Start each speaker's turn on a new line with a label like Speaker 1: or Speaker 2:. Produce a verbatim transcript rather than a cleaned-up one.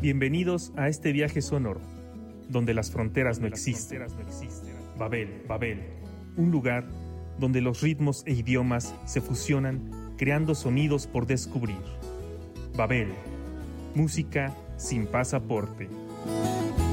Speaker 1: Bienvenidos a este viaje sonoro, donde las fronteras no existen. Babel, Babel, un lugar donde los ritmos e idiomas se fusionan, creando sonidos por descubrir. Babel, música sin pasaporte.